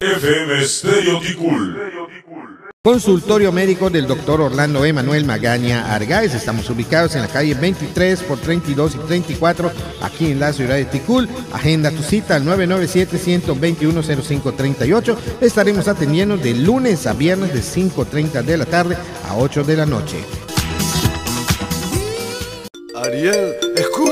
FM Estéreo Ticul. Consultorio médico del doctor Orlando Emanuel Magaña Argáez. Estamos ubicados en la calle 23 por 32 y 34, aquí en la ciudad de Ticul. Agenda tu cita al 997-121-0538. Estaremos atendiendo de lunes a viernes de 5:30 de la tarde a 8 de la noche. Ariel, escucha.